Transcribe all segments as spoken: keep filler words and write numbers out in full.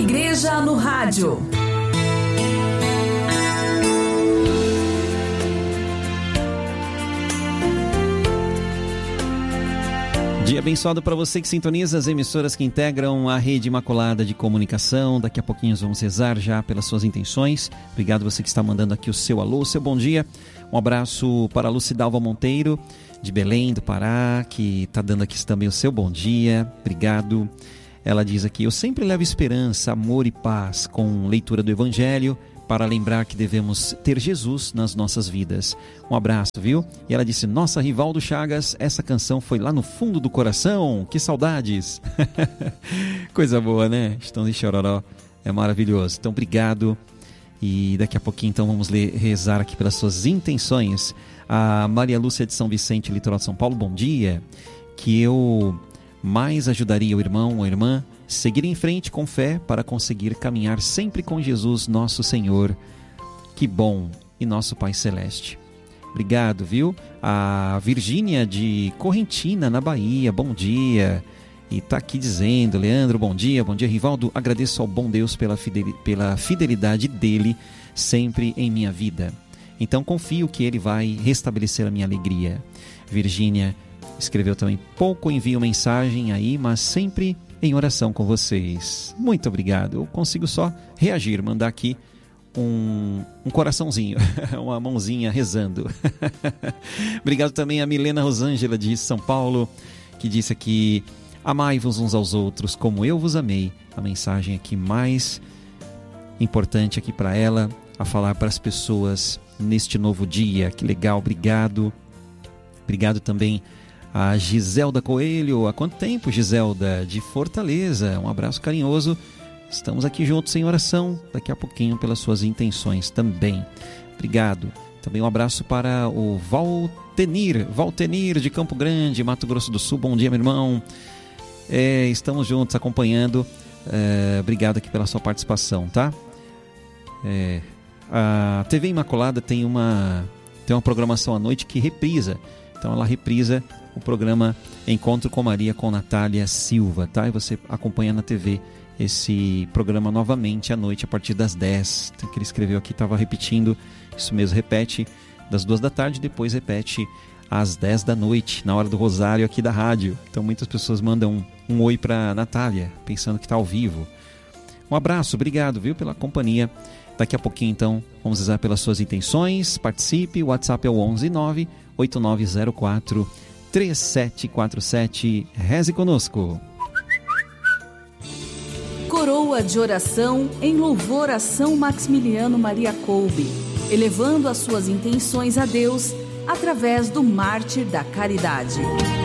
Igreja no Rádio. Dia abençoado para você que sintoniza as emissoras que integram a Rede Imaculada de Comunicação. Daqui a pouquinho vamos rezar já pelas suas intenções. Obrigado você que está mandando aqui o seu alô, o seu bom dia. Um abraço para a Lucidalva Monteiro, de Belém, do Pará, que está dando aqui também o seu bom dia. Obrigado. Ela diz aqui: eu sempre levo esperança, amor e paz com leitura do Evangelho, para lembrar que devemos ter Jesus nas nossas vidas. Um abraço, viu? E ela disse: nossa, Rivaldo Chagas, essa canção foi lá no fundo do coração, que saudades. Coisa boa, né? Estão de Chororó, é maravilhoso. Então, obrigado. E daqui a pouquinho, então, vamos ler, rezar aqui pelas suas intenções. A Maria Lúcia de São Vicente, litoral de São Paulo, bom dia. Que eu mais ajudaria o irmão ou a irmã seguir em frente com fé para conseguir caminhar sempre com Jesus, nosso Senhor. Que bom, e nosso Pai Celeste. Obrigado, viu? A Virgínia de Correntina, na Bahia, bom dia. E está aqui dizendo: Leandro, bom dia, bom dia, Rivaldo. Agradeço ao bom Deus pela fidelidade dele sempre em minha vida. Então confio que ele vai restabelecer a minha alegria. Virgínia escreveu também: pouco envio mensagem aí, mas sempre em oração com vocês. Muito obrigado. Eu consigo só reagir, mandar aqui um, um coraçãozinho, uma mãozinha rezando. Obrigado também a Milena Rosângela de São Paulo, que disse aqui: amai-vos uns aos outros como eu vos amei. A mensagem aqui mais importante aqui para ela, a falar para as pessoas neste novo dia. Que legal, obrigado. Obrigado também a Giselda Coelho. Há quanto tempo, Giselda? De Fortaleza. Um abraço carinhoso. Estamos aqui juntos em oração, daqui a pouquinho, pelas suas intenções também. Obrigado. Também um abraço para o Valtenir, Valtenir de Campo Grande, Mato Grosso do Sul. Bom dia, meu irmão. É, estamos juntos acompanhando. É, obrigado aqui pela sua participação, tá? É, a T V Imaculada tem uma, tem uma programação à noite que reprisa. Então ela reprisa o programa Encontro com Maria com Natália Silva, tá? E você acompanha na T V esse programa novamente à noite a partir das dez. Então, que ele escreveu aqui, estava repetindo, isso mesmo, repete das duas da tarde, depois repete às dez da noite, na hora do rosário aqui da rádio. Então muitas pessoas mandam um, um oi para Natália, pensando que está ao vivo. Um abraço, obrigado, viu, pela companhia. Daqui a pouquinho, então, vamos rezar pelas suas intenções. Participe, o WhatsApp é o onze nove oito nove zero quatro três sete quatro sete. Reze conosco. Coroa de oração em louvor a São Maximiliano Maria Kolbe, elevando as suas intenções a Deus através do mártir da caridade.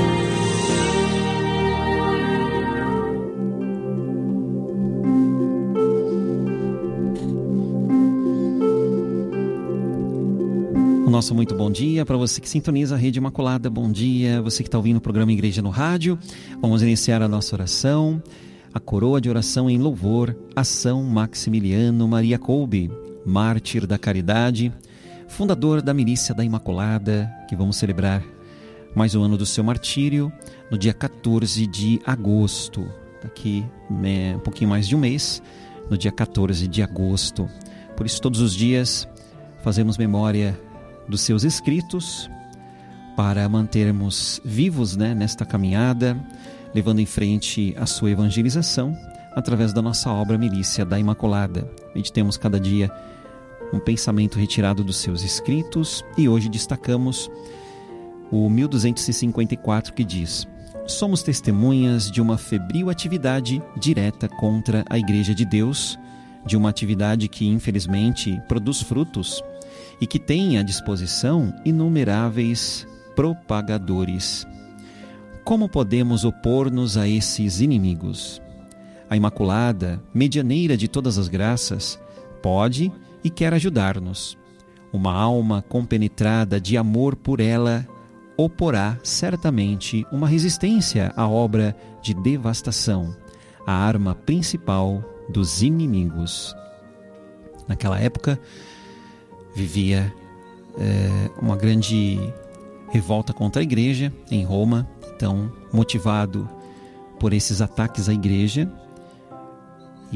O nosso muito bom dia para você que sintoniza a Rede Imaculada. Bom dia, você que está ouvindo o programa Igreja no Rádio. Vamos iniciar a nossa oração, a coroa de oração em louvor a São Maximiliano Maria Kolbe, mártir da caridade, fundador da Milícia da Imaculada, que vamos celebrar mais um ano do seu martírio no dia quatorze de agosto. Daqui né, um pouquinho mais de um mês, no dia quatorze de agosto. Por isso, todos os dias fazemos memória dos seus escritos, para mantermos vivos, né, nesta caminhada, levando em frente a sua evangelização através da nossa obra Milícia da Imaculada. Meditemos cada dia um pensamento retirado dos seus escritos e hoje destacamos o mil duzentos e cinquenta e quatro, que diz: somos testemunhas de uma febril atividade direta contra a Igreja de Deus, de uma atividade que infelizmente produz frutos e que tem à disposição inumeráveis propagadores. Como podemos opor-nos a esses inimigos? A Imaculada, medianeira de todas as graças, pode e quer ajudar-nos. Uma alma compenetrada de amor por ela oporá certamente uma resistência à obra de devastação, a arma principal dos inimigos. Naquela época, vivia é, uma grande revolta contra a igreja em Roma. Então, motivado por esses ataques à igreja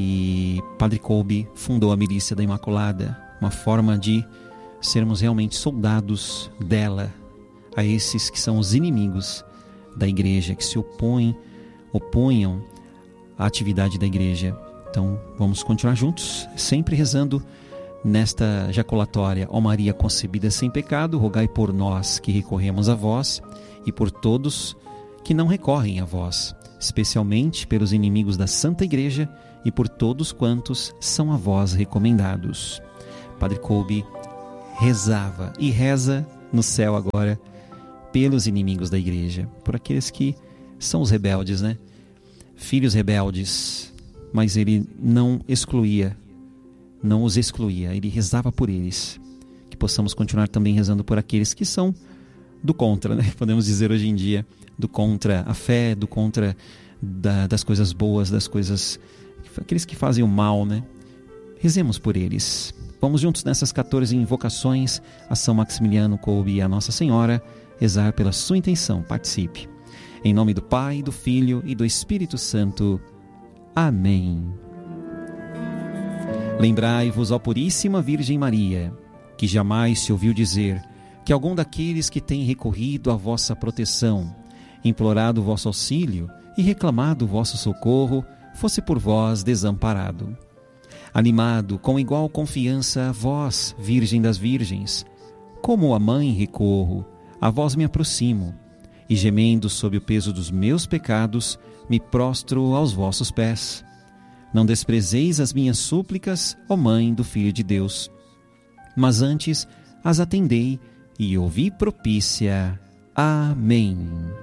E Padre Kolbe fundou a Milícia da Imaculada, uma forma de sermos realmente soldados dela, a esses que são os inimigos da igreja, que se opõem, oponham à atividade da igreja. Então vamos continuar juntos, sempre rezando nesta jaculatória. Ó Maria concebida sem pecado, rogai por nós que recorremos a vós e por todos que não recorrem a vós, especialmente pelos inimigos da Santa Igreja e por todos quantos são a vós recomendados. Padre Kolbe rezava e reza no céu agora pelos inimigos da igreja, por aqueles que são os rebeldes, né? Filhos rebeldes, mas ele não excluía, não os excluía, ele rezava por eles. Que possamos continuar também rezando por aqueles que são do contra, né? Podemos dizer hoje em dia, do contra a fé, do contra da, das coisas boas, das coisas, aqueles que fazem o mal, né? Rezemos por eles. Vamos juntos nessas quatorze invocações a São Maximiliano Kolbe e a Nossa Senhora, rezar pela sua intenção. Participe. Em nome do Pai, do Filho e do Espírito Santo. Amém. Lembrai-vos, ó Puríssima Virgem Maria, que jamais se ouviu dizer que algum daqueles que têm recorrido à vossa proteção, implorado o vosso auxílio e reclamado o vosso socorro, fosse por vós desamparado. Animado com igual confiança a vós, Virgem das Virgens, como a mãe recorro, a vós me aproximo, e gemendo sob o peso dos meus pecados, me prostro aos vossos pés. Não desprezeis as minhas súplicas, ó Mãe do Filho de Deus, mas antes as atendei e ouvi propícia. Amém.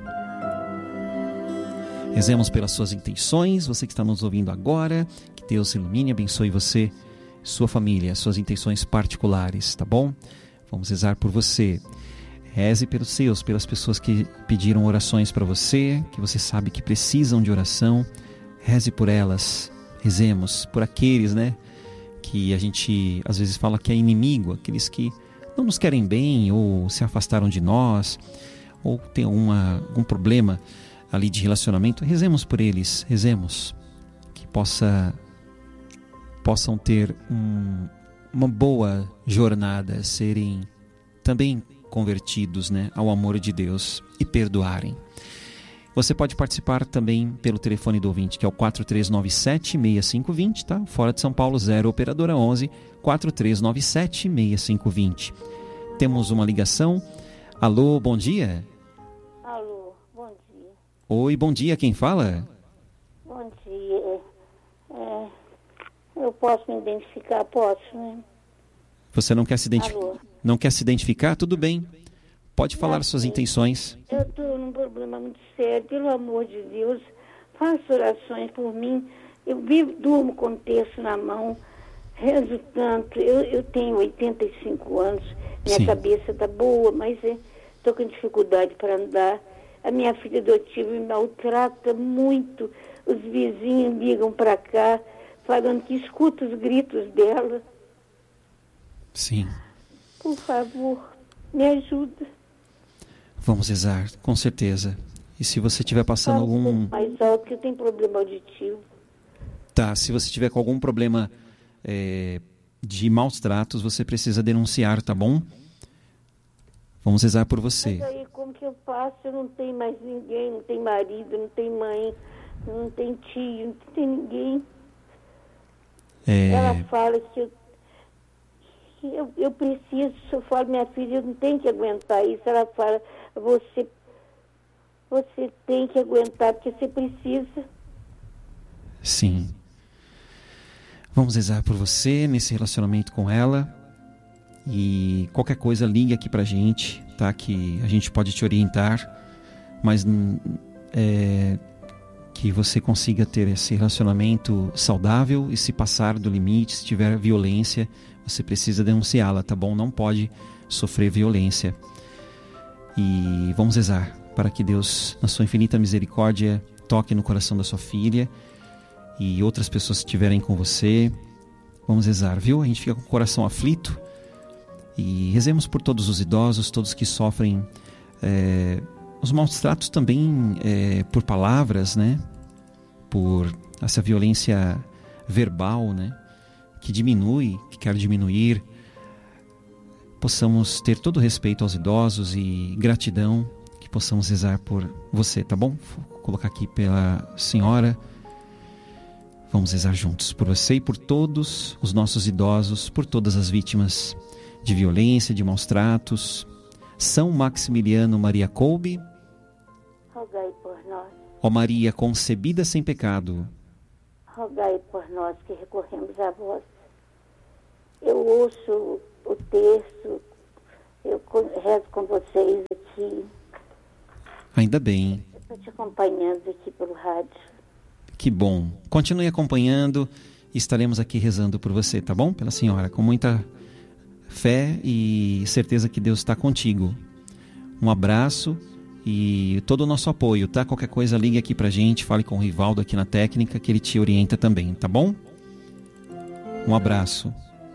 Rezemos pelas suas intenções, você que está nos ouvindo agora, que Deus ilumine e abençoe você, sua família, suas intenções particulares, tá bom? Vamos rezar por você. Reze pelos seus, pelas pessoas que pediram orações para você, que você sabe que precisam de oração. Reze por elas. Rezemos por aqueles, né, que a gente às vezes fala que é inimigo, aqueles que não nos querem bem ou se afastaram de nós, ou tem alguma, algum problema ali de relacionamento. Rezemos por eles, rezemos. Que possa, possam ter um, uma boa jornada, serem também convertidos, né, ao amor de Deus e perdoarem. Você pode participar também pelo telefone do ouvinte, que é o quatro três nove sete, seis cinco dois zero, tá? Fora de São Paulo, zero, operadora onze, quatro três nove sete, seis cinco dois zero. Temos uma ligação. Alô, bom dia. Alô, bom dia. Oi, bom dia, quem fala? Bom dia. É, eu posso me identificar, posso, né? Você não quer se identificar? Alô. Não quer se identificar? Tudo bem. Pode falar Não, suas sim. intenções. Eu estou num problema muito sério, pelo amor de Deus, faça orações por mim. Eu vivo, durmo com o terço na mão, rezo tanto. Eu, eu tenho oitenta e cinco anos, minha Sim. cabeça está boa, mas estou com dificuldade para andar. A minha filha adotiva me maltrata muito. Os vizinhos ligam para cá, falando que escuta os gritos dela. Sim. Por favor, me ajuda. Vamos rezar, com certeza. E se você estiver passando Fala um algum... pouco mais alto, que eu tenho problema auditivo. Tá, se você tiver com algum problema é, de maus tratos, você precisa denunciar, tá bom? Vamos rezar por você. Mas aí, como que eu faço? Eu não tenho mais ninguém, não tenho marido, não tenho mãe, não tenho tio, não tenho ninguém. É... Ela fala que eu, que eu, eu preciso, eu falo, minha filha, eu não tenho que aguentar isso. Ela fala, você, você tem que aguentar, porque você precisa. Sim. Vamos rezar por você nesse relacionamento com ela. E qualquer coisa, ligue aqui pra gente, tá? Que a gente pode te orientar. Mas é, que você consiga ter esse relacionamento saudável e se passar do limite, se tiver violência, você precisa denunciá-la, tá bom? Não pode sofrer violência. E vamos rezar para que Deus, na sua infinita misericórdia, toque no coração da sua filha e outras pessoas que estiverem com você. Vamos rezar, viu? A gente fica com o coração aflito e rezemos por todos os idosos, todos que sofrem é, os maus tratos também é, por palavras, né? Por essa violência verbal, né, que diminui, que quer diminuir, possamos ter todo o respeito aos idosos e gratidão, que possamos rezar por você, tá bom? Vou colocar aqui pela senhora. Vamos rezar juntos por você e por todos os nossos idosos, por todas as vítimas de violência, de maus tratos. São Maximiliano Maria Kolbe, rogai por nós. Ó Maria concebida sem pecado, Rogai por nós que recorremos a vós. Eu ouço o texto, eu rezo com vocês aqui. Ainda bem. Estou te acompanhando aqui pelo rádio. Que bom. Continue acompanhando e estaremos aqui rezando por você, tá bom? Pela senhora, com muita fé e certeza que Deus está contigo. Um abraço e todo o nosso apoio, tá? Qualquer coisa, ligue aqui pra gente, fale com o Rivaldo aqui na técnica, que ele te orienta também, tá bom? Um abraço.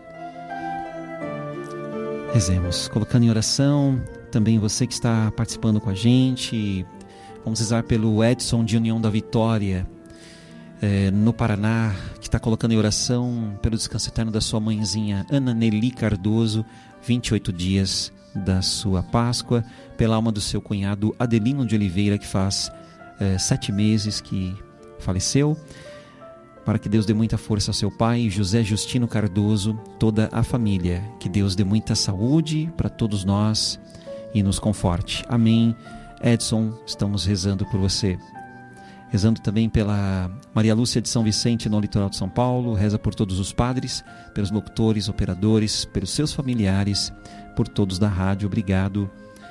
Rezemos, colocando em oração também você que está participando com a gente. Vamos rezar pelo Edson de União da Vitória, é, no Paraná, que está colocando em oração pelo descanso eterno da sua mãezinha Ana Nelly Cardoso, vinte e oito dias da sua Páscoa, pela alma do seu cunhado Adelino de Oliveira, que faz é, sete meses que faleceu, para que Deus dê muita força ao seu pai, José Justino Cardoso, toda a família, que Deus dê muita saúde para todos nós e nos conforte. Amém. Edson, estamos rezando por você. Rezando também pela Maria Lúcia de São Vicente, no litoral de São Paulo. Reza por todos os padres, pelos locutores, operadores, pelos seus familiares, por todos da rádio. Obrigado,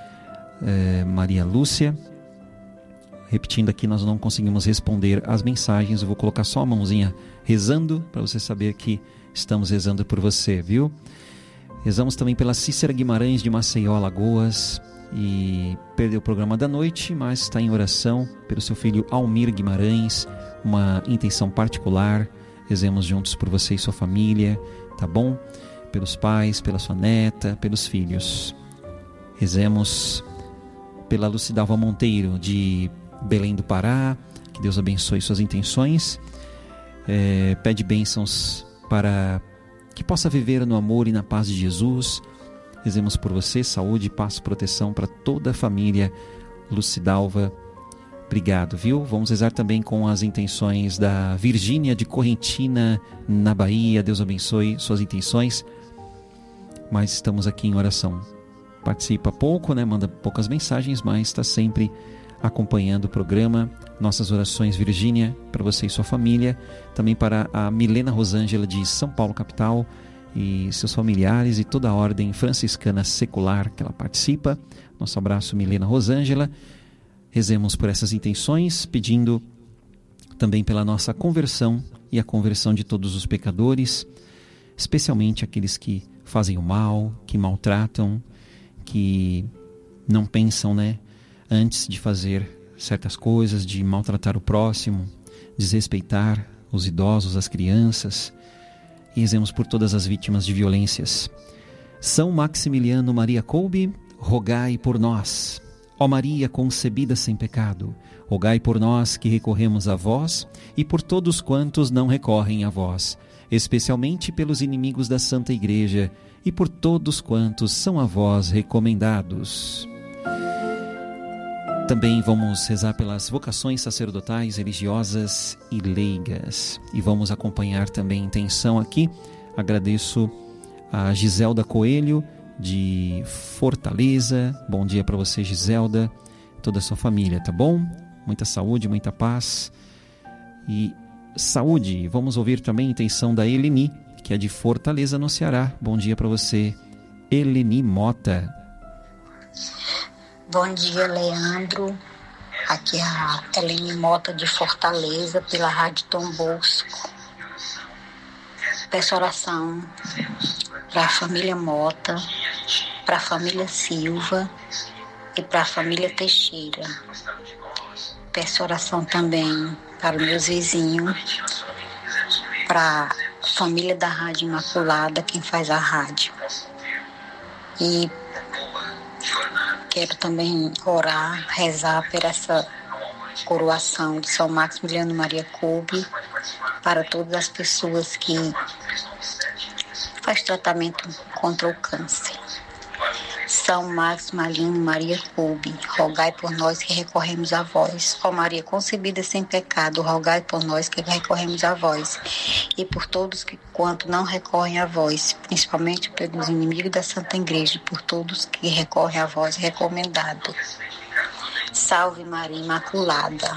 é, Maria Lúcia. Repetindo aqui, nós não conseguimos responder as mensagens. Eu vou colocar só a mãozinha rezando, para você saber que estamos rezando por você, viu? Rezamos também pela Cícera Guimarães, de Maceió, Alagoas, e perdeu o programa da noite, mas está em oração pelo seu filho Almir Guimarães, uma intenção particular. Rezemos juntos por você e sua família, tá bom? Pelos pais, pela sua neta, pelos filhos. Rezemos pela Lucidalva Monteiro, de Belém do Pará, que Deus abençoe suas intenções. É, pede bênçãos para que possa viver no amor e na paz de Jesus. Rezemos por você, saúde, paz e proteção para toda a família Lucidalva. Obrigado, viu? Vamos rezar também com as intenções da Virgínia de Correntina, na Bahia. Deus abençoe suas intenções. Mas estamos aqui em oração. Participa pouco, né? Manda poucas mensagens, mas está sempre acompanhando o programa. Nossas orações, Virgínia, para você e sua família. Também para a Milena Rosângela, de São Paulo, capital, e seus familiares e toda a ordem franciscana secular que ela participa. Nosso abraço, Milena Rosângela. Rezemos por essas intenções, pedindo também pela nossa conversão e a conversão de todos os pecadores, especialmente aqueles que fazem o mal, que maltratam, que não pensam, né, antes de fazer certas coisas, de maltratar o próximo, desrespeitar os idosos, as crianças. E rezemos por todas as vítimas de violências. São Maximiliano Maria Kolbe, rogai por nós. Ó Maria concebida sem pecado, rogai por nós que recorremos a vós e por todos quantos não recorrem a vós, especialmente pelos inimigos da Santa Igreja e por todos quantos são a vós recomendados. Também vamos rezar pelas vocações sacerdotais, religiosas e leigas. E vamos acompanhar também a intenção aqui. Agradeço a Giselda Coelho, de Fortaleza. Bom dia para você, Giselda, toda a sua família, tá bom? Muita saúde, muita paz e saúde. Vamos ouvir também a intenção da Eleni, que é de Fortaleza, no Ceará. Bom dia para você, Eleni Mota. Bom dia, Leandro. Aqui é a Eleni Mota, de Fortaleza, pela Rádio Tom Bosco. Peço oração para a família Mota, para a família Silva e para a família Teixeira. Peço oração também para os meus vizinhos, para a família da Rádio Imaculada, quem faz a rádio. E quero também orar, rezar por essa coroação de São Maximiliano Maria Kolbe, para todas as pessoas que faz tratamento contra o câncer. São Maximiliano Maria Kolbe, rogai por nós que recorremos a vós. Ó Maria concebida sem pecado, rogai por nós que recorremos a vós. E por todos que quanto não recorrem a vós, principalmente pelos inimigos da Santa Igreja, por todos que recorrem a vós, recomendado. Salve Maria Imaculada.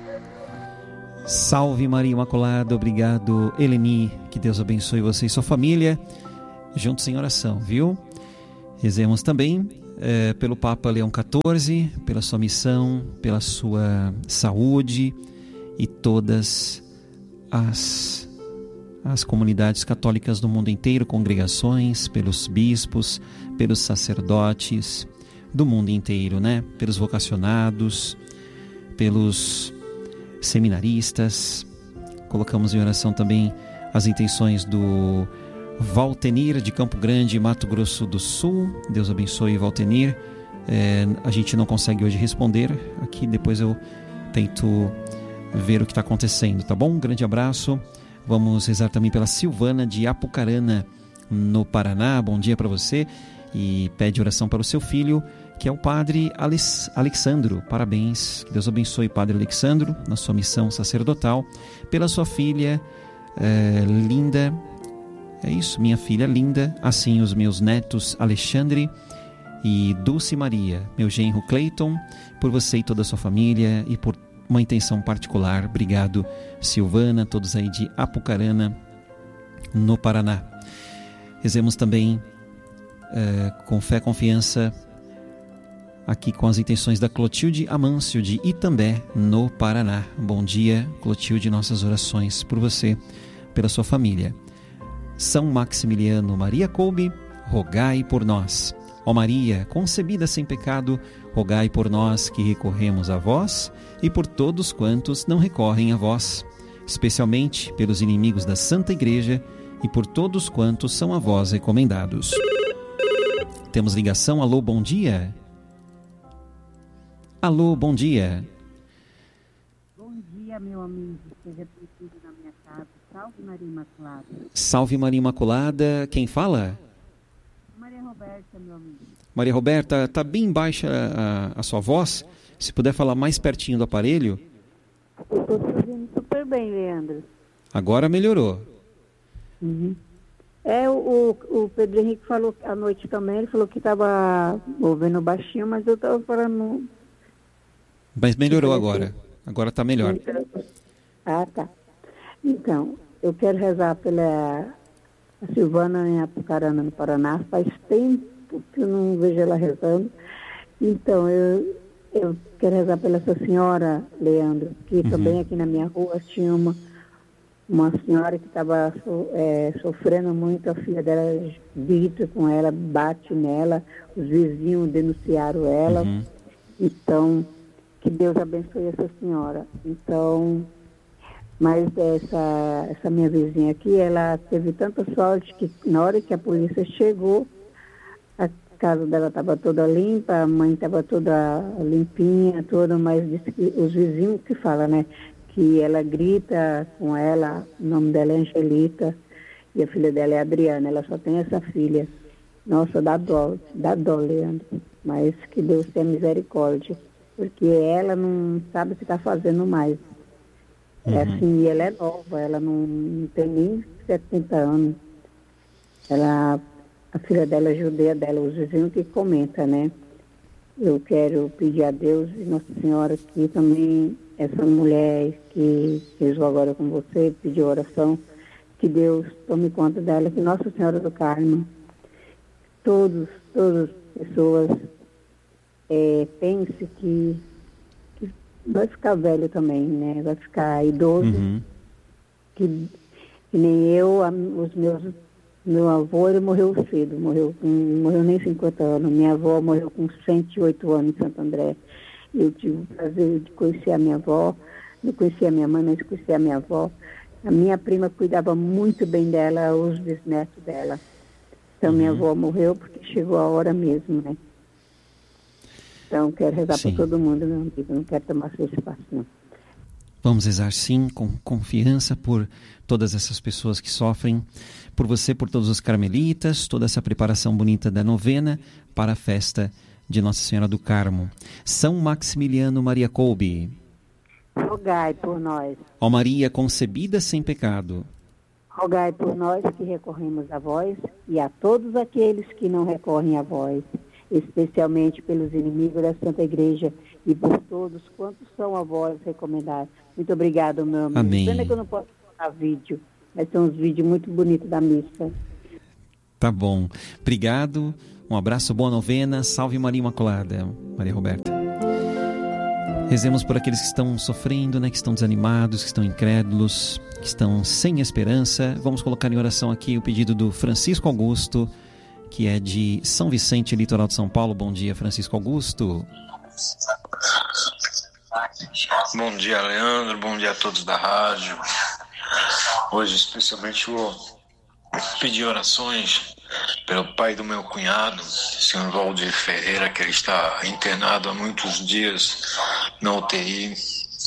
Salve Maria Imaculada, obrigado Eleni, que Deus abençoe você e sua família, juntos em oração, viu? Rezemos também é, pelo Papa Leão quatorze, pela sua missão, pela sua saúde e todas as, as comunidades católicas do mundo inteiro, congregações, pelos bispos, pelos sacerdotes do mundo inteiro, né? Pelos vocacionados, pelos seminaristas. Colocamos em oração também as intenções do Valtenir de Campo Grande, Mato Grosso do Sul. Deus abençoe Valtenir. É, a gente não consegue hoje responder aqui, depois eu tento ver o que está acontecendo, tá bom? Um grande abraço. Vamos rezar também pela Silvana de Apucarana, no Paraná. Bom dia para você. E pede oração para o seu filho, que é o Padre Alexandro. Parabéns, que Deus abençoe Padre Alexandro na sua missão sacerdotal, pela sua filha é, linda. É isso, minha filha linda, assim os meus netos Alexandre e Dulce Maria, meu genro Cleiton, por você e toda a sua família e por uma intenção particular. Obrigado, Silvana, todos aí de Apucarana, no Paraná. Rezemos também é, com fé e confiança aqui com as intenções da Clotilde Amâncio de Itambé, no Paraná. Bom dia, Clotilde, nossas orações por você, pela sua família. São Maximiliano Maria Kolbe, rogai por nós. Ó Maria, concebida sem pecado, rogai por nós que recorremos a vós e por todos quantos não recorrem a vós, especialmente pelos inimigos da Santa Igreja e por todos quantos são a vós recomendados. Temos ligação. Alô, bom dia. Alô, bom dia. Bom dia, meu amigo. Seja bem-vindo na minha casa. Salve Maria Imaculada. Salve Maria Imaculada. Quem fala? Maria Roberta, meu amigo. Maria Roberta, está bem baixa a, a sua voz. Se puder falar mais pertinho do aparelho. Eu estou te ouvindo super bem, Leandro. Agora melhorou. Uhum. É, o, o Pedro Henrique falou à noite também, ele falou que estava ouvindo baixinho, mas eu estava falando... Mas melhorou agora. Agora está melhor. Ah, tá. Então, eu quero rezar pela a Silvana em Apucarana, no Paraná. Faz tempo que eu não vejo ela rezando. Então, eu, eu quero rezar pela essa senhora, Leandro, que uhum. também aqui na minha rua tinha uma, uma senhora que estava é, sofrendo muito. A filha dela grita com ela, bate nela. Os vizinhos denunciaram ela. Uhum. Então, que Deus abençoe essa senhora. Então... Mas essa, essa minha vizinha aqui, ela teve tanta sorte que na hora que a polícia chegou, a casa dela estava toda limpa, a mãe estava toda limpinha, toda, mas disse que os vizinhos que falam, né? Que ela grita com ela, o nome dela é Angelita, e a filha dela é Adriana, ela só tem essa filha. Nossa, dá dó, dá dó, Leandro, mas que Deus tenha misericórdia, porque ela não sabe o que está fazendo mais. É assim, e ela é nova, ela não, não tem nem setenta anos. Ela, a filha dela é judeia dela, os vizinhos que comentam, né? Eu quero pedir a Deus e Nossa Senhora que também essa mulher que rezou agora com você, pediu oração, que Deus tome conta dela, que Nossa Senhora do Carmo, todos, todas as pessoas é, pensem que vai ficar velho também, né? Vai ficar idoso. Uhum. Que, que nem eu, a, os meus... Meu avô, ele morreu cedo. Morreu com... Morreu nem cinquenta anos. Minha avó morreu com cento e oito anos em Santo André. Eu tive o prazer de conhecer a minha avó. Não conhecia a minha mãe, mas conhecia a minha avó. A minha prima cuidava muito bem dela, os bisnetos dela. Então, uhum. minha avó morreu porque chegou a hora mesmo, né? Então, quero rezar para todo mundo, meu amigo. Não quero tomar seu espaço, não. Vamos rezar sim, com confiança por todas essas pessoas que sofrem, por você, por todos os carmelitas, toda essa preparação bonita da novena para a festa de Nossa Senhora do Carmo. São Maximiliano Maria Kolbe, rogai por nós. Ó Maria concebida sem pecado, Rogai por nós que recorremos a vós e a todos aqueles que não recorrem a vós, especialmente pelos inimigos da Santa Igreja e por todos quantos são a vós recomendados. Muito obrigado, meu amigo. Amém. Pena que eu não posso colocar vídeo, mas tem uns vídeos muito bonitos da missa. Tá bom. Obrigado. Um abraço, boa novena. Salve Maria Imaculada. Maria Roberta. Rezemos por aqueles que estão sofrendo, né, que estão desanimados, que estão incrédulos, que estão sem esperança. Vamos colocar em oração aqui o pedido do Francisco Augusto, que é de São Vicente, litoral de São Paulo. Bom dia, Francisco Augusto. Bom dia, Leandro. Bom dia a todos da rádio. Hoje, especialmente, vou pedir orações pelo pai do meu cunhado, senhor Valdir Ferreira, que ele está internado há muitos dias na U T I.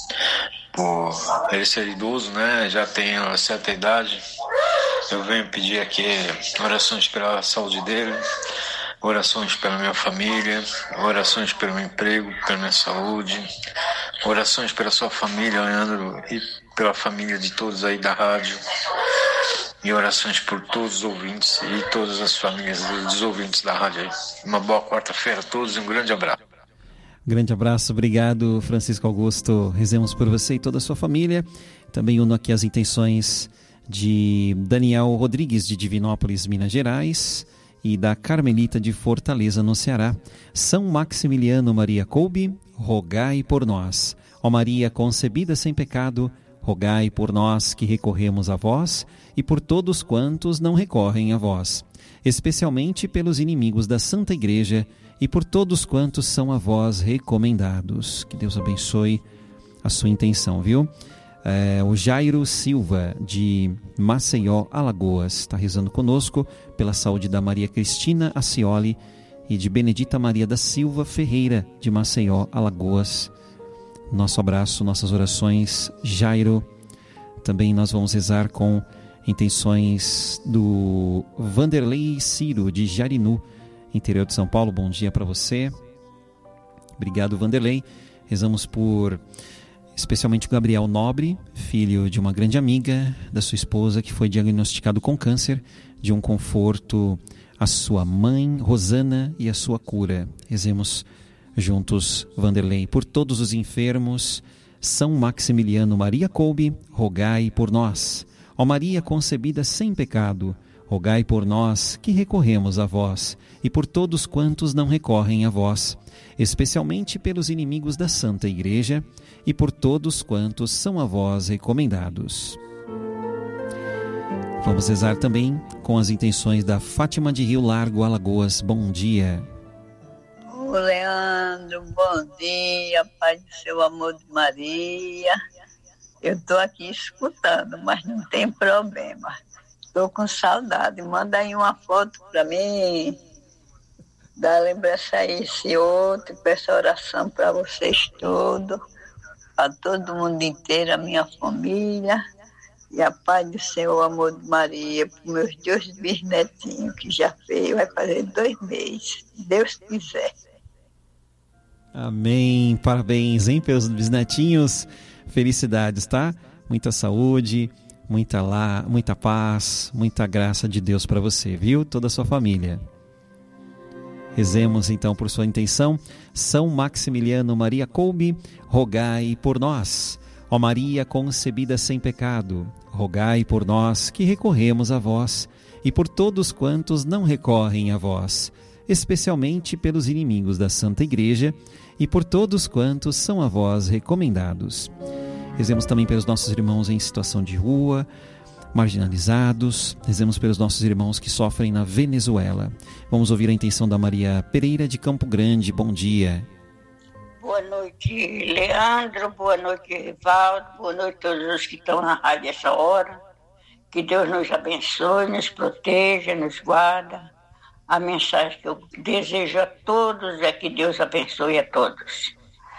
Por ele ser idoso, né? Já tem uma certa idade. Eu venho pedir aqui orações pela saúde dele, orações pela minha família, orações pelo meu emprego, pela minha saúde, orações pela sua família, Leandro, e pela família de todos aí da rádio, e orações por todos os ouvintes e todas as famílias dos ouvintes da rádio aí. Uma boa quarta-feira a todos e um grande abraço. Grande abraço, obrigado, Francisco Augusto. Rezemos por você e toda a sua família. Também uno aqui as intenções de Daniel Rodrigues, de Divinópolis, Minas Gerais, e da Carmelita de Fortaleza, no Ceará. São Maximiliano Maria Kolbe, rogai por nós. Ó Maria concebida sem pecado, rogai por nós que recorremos a vós e por todos quantos não recorrem a vós, especialmente pelos inimigos da Santa Igreja e por todos quantos são a vós recomendados. Que Deus abençoe a sua intenção, viu? É, o Jairo Silva, de Maceió, Alagoas, está rezando conosco pela saúde da Maria Cristina Acioli e de Benedita Maria da Silva Ferreira, de Maceió, Alagoas. Nosso abraço, nossas orações, Jairo. Também nós vamos rezar com intenções do Vanderlei Ciro, de Jarinu, interior de São Paulo. Bom dia para você. Obrigado, Vanderlei. Rezamos por especialmente o Gabriel Nobre, filho de uma grande amiga da sua esposa, que foi diagnosticado com câncer. De um conforto a sua mãe, Rosana, e a sua cura. Rezemos juntos, Vanderlei, por todos os enfermos. São Maximiliano Maria Kolbe, rogai por nós. Ó Maria concebida sem pecado, rogai por nós que recorremos a vós e por todos quantos não recorrem a vós, especialmente pelos inimigos da Santa Igreja e por todos quantos são a vós recomendados. Vamos rezar também com as intenções da Fátima de Rio Largo, Alagoas. Bom dia. Ô Leandro, bom dia, Pai do seu amor de Maria. Eu estou aqui escutando, mas não tem problema. Estou com saudade. Manda aí uma foto para mim. Dá lembrança a esse outro. Peço oração para vocês todos, para todo mundo inteiro, a minha família. E a paz do Senhor, amor de Maria, para meus dois bisnetinhos, que já fez, vai fazer dois meses, se Deus quiser. Amém. Parabéns, hein, pelos bisnetinhos. Felicidades, tá? Muita saúde, muita, lá, muita paz, muita graça de Deus para você, viu? Toda a sua família. Rezemos então por sua intenção. São Maximiliano Maria Kolbe, rogai por nós. Ó Maria concebida sem pecado, rogai por nós que recorremos a vós e por todos quantos não recorrem a vós, especialmente pelos inimigos da Santa Igreja e por todos quantos são a vós recomendados. Rezemos também pelos nossos irmãos em situação de rua, marginalizados. Rezemos pelos nossos irmãos que sofrem na Venezuela. Vamos ouvir a intenção da Maria Pereira de Campo Grande. Bom dia. Boa noite, Leandro. Boa noite, Rivaldo. Boa noite a todos os que estão na rádio essa hora. Que Deus nos abençoe, nos proteja, nos guarda. A mensagem que eu desejo a todos é que Deus abençoe a todos.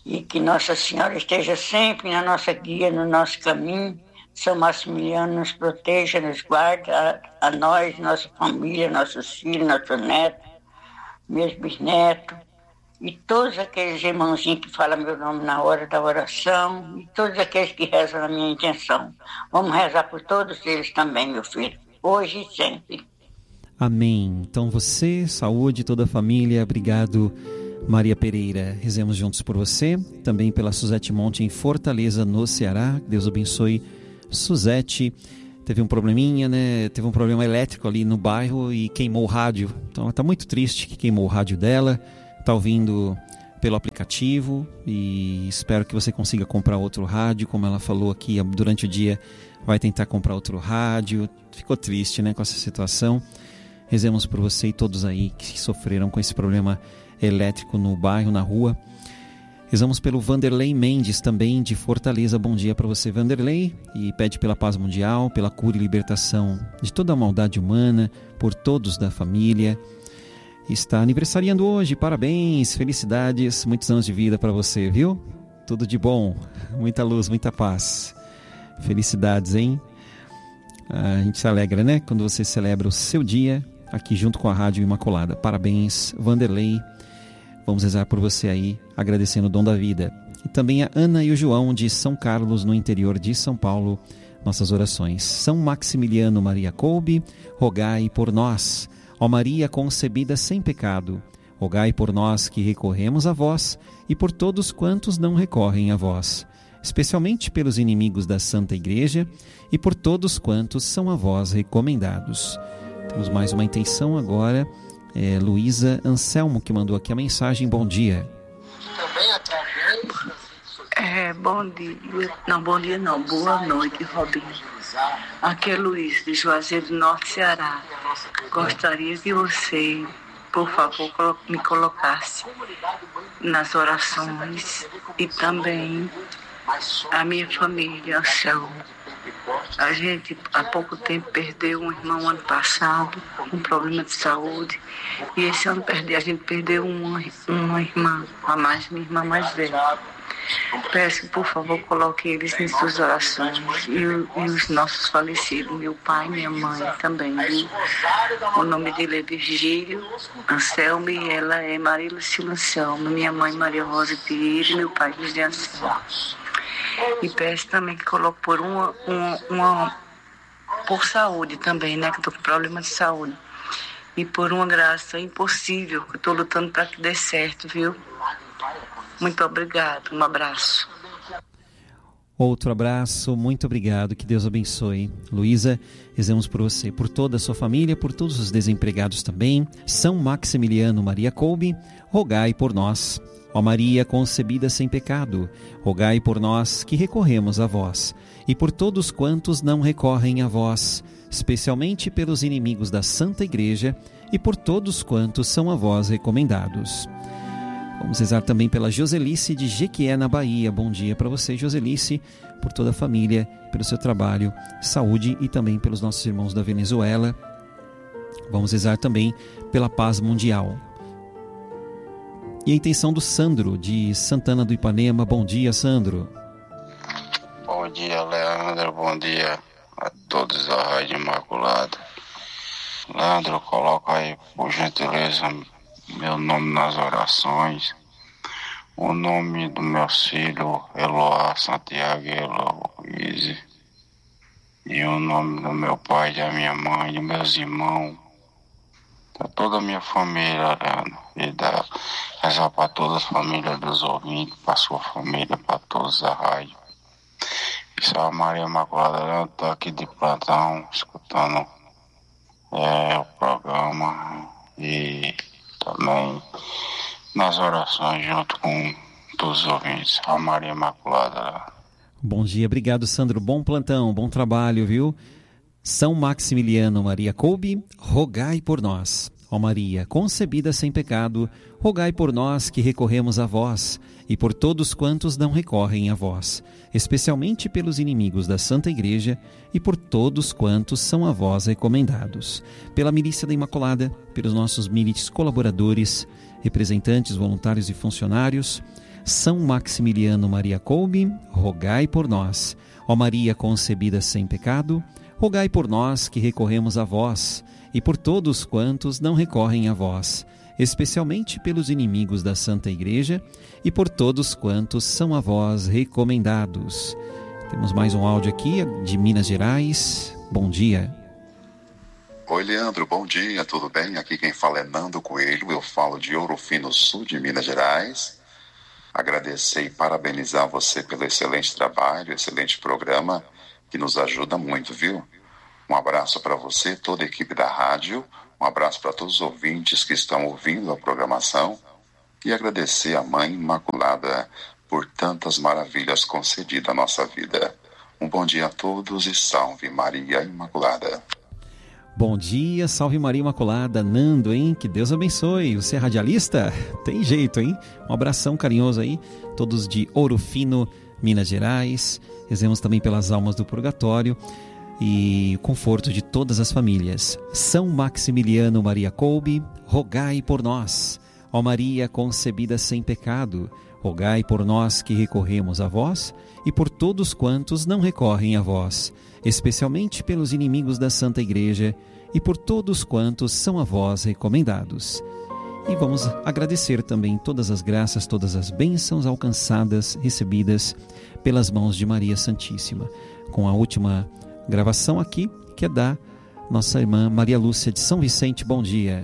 e que Nossa Senhora esteja sempre na nossa guia, no nosso caminho. São Maximiliano nos proteja, nos guarda, a, a nós, nossa família, nossos filhos, nossos netos, meus bisnetos, e todos aqueles irmãozinhos que falam meu nome na hora da oração, e todos aqueles que rezam na minha intenção. Vamos rezar por todos eles também, meu filho, hoje e sempre. Amém. Então você, saúde, toda a família, obrigado, Maria Pereira. Rezemos juntos por você, também pela Suzete Monte em Fortaleza, no Ceará. Deus abençoe Suzete. Teve um probleminha, né? Teve um problema elétrico ali no bairro e queimou o rádio. Então ela está muito triste que queimou o rádio dela. Está ouvindo pelo aplicativo e espero que você consiga comprar outro rádio. Como ela falou aqui, durante o dia vai tentar comprar outro rádio. Ficou triste, né, com essa situação. Rezemos por você e todos aí que sofreram com esse problema elétrico no bairro, na rua. Rezamos pelo Vanderlei Mendes, também de Fortaleza. Bom dia para você, Vanderlei. E pede pela paz mundial, pela cura e libertação de toda a maldade humana, por todos da família. Está aniversariando hoje, parabéns, felicidades, muitos anos de vida para você, viu? Tudo de bom, muita luz, muita paz. Felicidades, hein? A gente se alegra, né? Quando você celebra o seu dia aqui junto com a Rádio Imaculada. Parabéns, Vanderlei. Vamos rezar por você aí, agradecendo o dom da vida. E também a Ana e o João de São Carlos, no interior de São Paulo. Nossas orações. São Maximiliano Maria Kolbe, rogai por nós. Ó Maria concebida sem pecado, rogai por nós que recorremos a vós e por todos quantos não recorrem a vós, especialmente pelos inimigos da Santa Igreja e por todos quantos são a vós recomendados. Temos mais uma intenção agora, é Luísa Anselmo que mandou aqui a mensagem. Bom dia. É, bom dia, não, bom dia não, boa noite, Robinho. Aqui é Luiz, de Juazeiro do Norte, Ceará. Gostaria que você, por favor, me colocasse nas orações e também a minha família, Anselmo. A gente, há pouco tempo, perdeu um irmão ano passado, com um problema de saúde. E esse ano a gente perdeu uma, uma irmã, a mais, minha irmã mais velha. Peço que, por favor, coloque eles em suas orações e, e os nossos falecidos, meu pai e minha mãe também, viu? O nome dele é Virgílio Anselmo e ela é Maria Lucila Anselmo, minha mãe Maria Rosa Pereira e meu pai José Anselmo. E peço também que coloque por uma, uma, uma por saúde também, né, que eu tô com problema de saúde, e por uma graça impossível que eu tô lutando para que dê certo, viu? Muito obrigado, um abraço. Outro abraço, muito obrigado, que Deus abençoe. Luísa, rezamos por você, por toda a sua família, por todos os desempregados também. São Maximiliano Maria Kolbe, rogai por nós. Ó Maria concebida sem pecado, rogai por nós que recorremos a vós, e por todos quantos não recorrem a vós, especialmente pelos inimigos da Santa Igreja e por todos quantos são a vós recomendados. Vamos rezar também pela Joselice de Jequié, na Bahia. Bom dia para você, Joselice, por toda a família, pelo seu trabalho, saúde e também pelos nossos irmãos da Venezuela. Vamos rezar também pela paz mundial. E a intenção do Sandro, de Santana do Ipanema. Bom dia, Sandro. Bom dia, Leandro. Bom dia a todos da Rádio Imaculada. Leandro, coloca aí, por gentileza, meu nome nas orações, o nome do meu filho Eloá Santiago Eloíse, e o nome do meu pai, da minha mãe, dos meus irmãos, da toda a minha família, Leandro, e da, rezar para toda a família dos ouvintes, para a sua família, para todos da rádio. E Salve Maria Imaculada, Leandro, estou aqui de plantão, escutando é, o programa e também nas orações junto com todos os ouvintes. A Maria Imaculada. Bom dia, obrigado, Sandro. Bom plantão, bom trabalho, viu? São Maximiliano Maria Kolbe, rogai por nós. Ó Maria, concebida sem pecado, rogai por nós que recorremos a vós e por todos quantos não recorrem a vós, especialmente pelos inimigos da Santa Igreja e por todos quantos são a vós recomendados. Pela Milícia da Imaculada, pelos nossos milites colaboradores, representantes, voluntários e funcionários, São Maximiliano Maria Kolbe, rogai por nós. Ó Maria concebida sem pecado, rogai por nós que recorremos a vós, e por todos quantos não recorrem a vós, especialmente pelos inimigos da Santa Igreja, e por todos quantos são a vós recomendados. Temos mais um áudio aqui de Minas Gerais. Bom dia. Oi, Leandro, bom dia, tudo bem? Aqui quem fala é Nando Coelho, eu falo de Ouro Fino, sul de Minas Gerais. Agradecer e parabenizar você pelo excelente trabalho, excelente programa, que nos ajuda muito, viu? Um abraço para você, toda a equipe da rádio, um abraço para todos os ouvintes que estão ouvindo a programação e agradecer à Mãe Imaculada por tantas maravilhas concedidas à nossa vida. Um bom dia a todos e salve Maria Imaculada. Bom dia, salve Maria Imaculada. Nando, hein? Que Deus abençoe. Você é radialista? Tem jeito, hein? Um abração carinhoso aí, todos de Ouro Fino, Minas Gerais. Rezemos também pelas almas do purgatório e o conforto de todas as famílias. São Maximiliano Maria Kolbe, rogai por nós. Ó Maria concebida sem pecado, rogai por nós que recorremos a vós e por todos quantos não recorrem a vós, especialmente pelos inimigos da Santa Igreja e por todos quantos são a vós recomendados. E vamos agradecer também todas as graças, todas as bênçãos alcançadas, recebidas pelas mãos de Maria Santíssima. Com a última gravação aqui, que é da nossa irmã Maria Lúcia de São Vicente. Bom dia.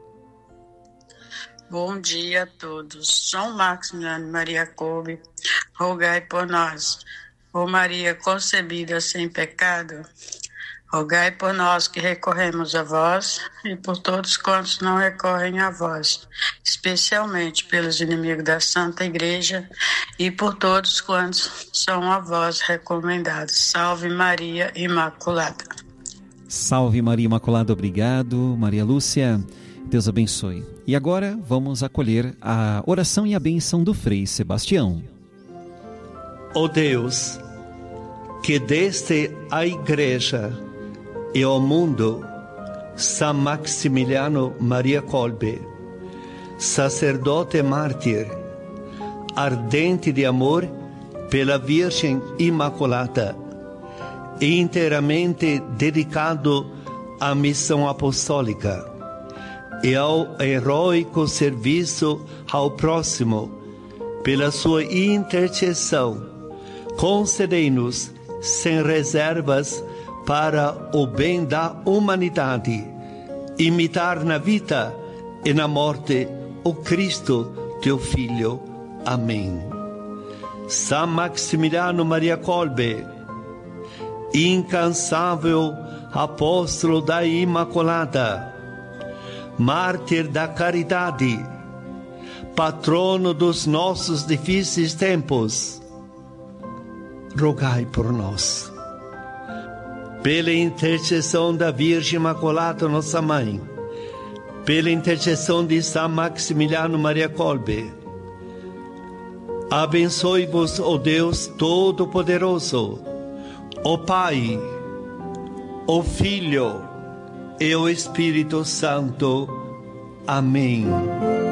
Bom dia a todos. São Maximiliano Maria Kolbe, rogai por nós. Ó Maria concebida sem pecado, rogai por nós que recorremos a vós e por todos quantos não recorrem a vós, especialmente pelos inimigos da Santa Igreja e por todos quantos são a vós recomendados. Salve Maria Imaculada. Salve Maria Imaculada, obrigado. Maria Lúcia, Deus abençoe. E agora vamos acolher a oração e a bênção do Frei Sebastião. Ó Deus, que deste à Igreja e ao mundo São Maximiliano Maria Kolbe, sacerdote mártir, ardente de amor pela Virgem Imaculada e inteiramente dedicado à missão apostólica e ao heróico serviço ao próximo, pela sua intercessão, concedei-nos sem reservas para o bem da humanidade, imitar na vida e na morte o Cristo, teu Filho. Amém. São Maximiliano Maria Kolbe, incansável apóstolo da Imaculada, mártir da caridade, patrono dos nossos difíceis tempos, rogai por nós. Pela intercessão da Virgem Imaculada, nossa Mãe, pela intercessão de São Maximiliano Maria Kolbe, abençoe-vos, ó Deus Todo-Poderoso, o Pai, o Filho e o Espírito Santo. Amém.